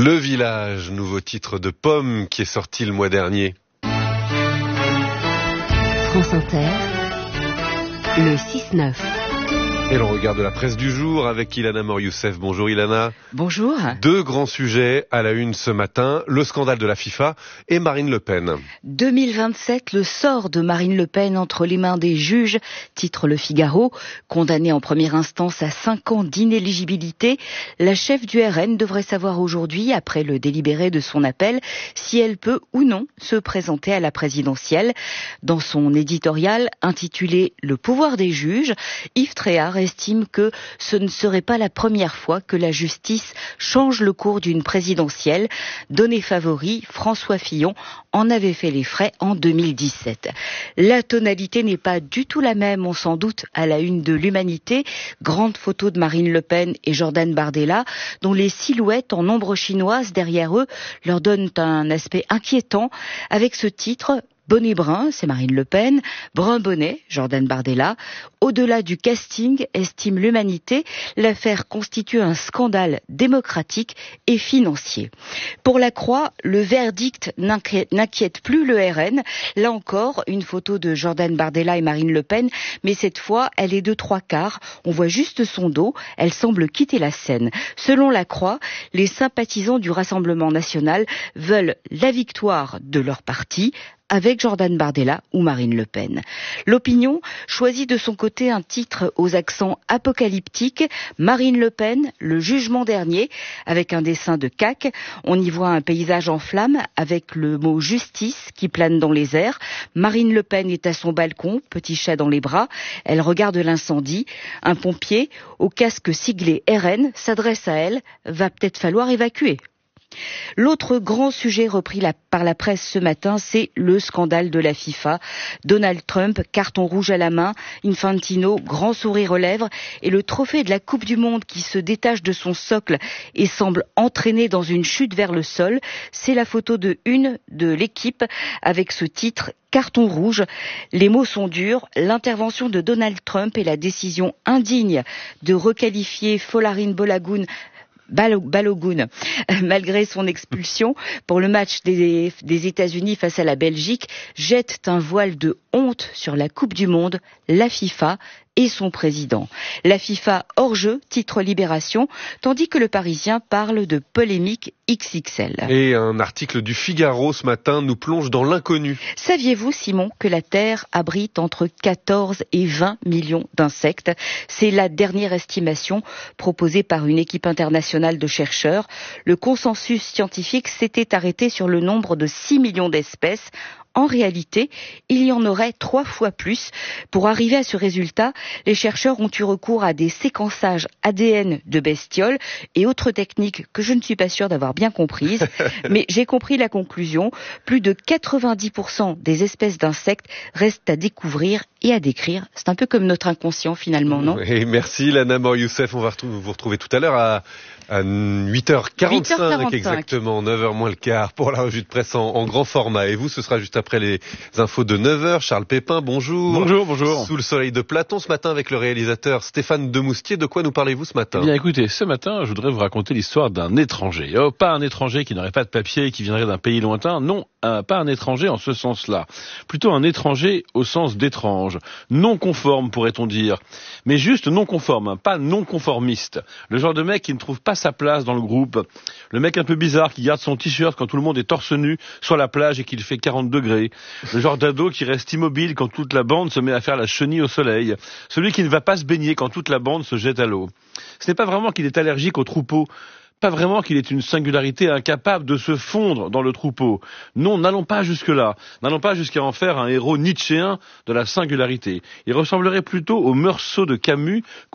Le Village, nouveau titre de Pomme qui est sorti le mois dernier. France Inter, le 6-9. Et l'on regarde la presse du jour avec Ilana Mor-Youssef. Bonjour Ilana. Bonjour. Deux grands sujets à la une ce matin, le scandale de la FIFA et Marine Le Pen. 2027, le sort de Marine Le Pen entre les mains des juges, titre Le Figaro. Condamnée en première instance à 5 ans d'inéligibilité, la chef du RN devrait savoir aujourd'hui, après le délibéré de son appel, si elle peut ou non se présenter à la présidentielle. Dans son éditorial intitulé Le pouvoir des juges, Yves Tréhard estime que ce ne serait pas la première fois que la justice change le cours d'une présidentielle. Donné favori, François Fillon en avait fait les frais en 2017. La tonalité n'est pas du tout la même, on s'en doute, à la une de l'Humanité. Grande photo de Marine Le Pen et Jordan Bardella, dont les silhouettes en ombre chinoise derrière eux leur donnent un aspect inquiétant, avec ce titre: bonnet brun, c'est Marine Le Pen, brun bonnet, Jordan Bardella. Au-delà du casting, estime l'Humanité, l'affaire constitue un scandale démocratique et financier. Pour la Croix, le verdict n'inquiète plus le RN. Là encore, une photo de Jordan Bardella et Marine Le Pen, mais cette fois, elle est de 3/4. On voit juste son dos, elle semble quitter la scène. Selon la Croix, les sympathisants du Rassemblement national veulent la victoire de leur parti, avec Jordan Bardella ou Marine Le Pen. L'Opinion choisit de son côté un titre aux accents apocalyptiques: Marine Le Pen, le jugement dernier, avec un dessin de CAQ. On y voit un paysage en flammes avec le mot justice qui plane dans les airs. Marine Le Pen est à son balcon, petit chat dans les bras. Elle regarde l'incendie. Un pompier au casque siglé RN s'adresse à elle. Va peut-être falloir évacuer. L'autre grand sujet repris par la presse ce matin, c'est le scandale de la FIFA. Donald Trump, carton rouge à la main, Infantino, grand sourire aux lèvres, et le trophée de la Coupe du Monde qui se détache de son socle et semble entraîné dans une chute vers le sol. C'est la photo de une de l'équipe avec ce titre: carton rouge. Les mots sont durs. L'intervention de Donald Trump et la décision indigne de requalifier Folarin Balogun, malgré son expulsion pour le match des États-Unis face à la Belgique, jettent un voile de honte sur la Coupe du Monde, la FIFA et son président. La FIFA hors jeu, titre Libération, tandis que le Parisien parle de polémique XXL. Et un article du Figaro ce matin nous plonge dans l'inconnu. Saviez-vous, Simon, que la Terre abrite entre 14 et 20 millions d'insectes? C'est la dernière estimation proposée par une équipe internationale de chercheurs. Le consensus scientifique s'était arrêté sur le nombre de 6 millions d'espèces. En réalité, il y en aurait 3 fois plus. Pour arriver à ce résultat, les chercheurs ont eu recours à des séquençages ADN de bestioles et autres techniques que je ne suis pas sûre d'avoir bien comprises. Mais j'ai compris la conclusion. Plus de 90% des espèces d'insectes restent à découvrir et à décrire. C'est un peu comme notre inconscient finalement, non? Et merci Ilana Mor-Youssef. On va vous retrouver tout à l'heure à 8h45 exactement, 9h moins le quart pour la revue de presse en grand format. Et vous, ce sera juste après les infos de 9h. Charles Pépin, bonjour. Bonjour. Sous le soleil de Platon ce matin avec le réalisateur Stéphane Demoustier. De quoi nous parlez-vous ce matin? Eh bien écoutez, ce matin, je voudrais vous raconter l'histoire d'un étranger. Oh, pas un étranger qui n'aurait pas de papier et qui viendrait d'un pays lointain. Non, pas un étranger en ce sens-là. Plutôt un étranger au sens d'étrange. Non conforme, pourrait-on dire. Mais juste non conforme, pas non conformiste. Le genre de mec qui ne trouve pas sa place dans le groupe. Le mec un peu bizarre qui garde son t-shirt quand tout le monde est torse nu sur la plage et qu'il fait 40 degrés. Le genre d'ado qui reste immobile quand toute la bande se met à faire la chenille au soleil. Celui qui ne va pas se baigner quand toute la bande se jette à l'eau. Ce n'est pas vraiment qu'il est allergique au troupeau. Pas vraiment qu'il est une singularité incapable de se fondre dans le troupeau. Non, n'allons pas jusque-là. N'allons pas jusqu'à en faire un héros nietzschéen de la singularité. Il ressemblerait plutôt au Meursault de Camus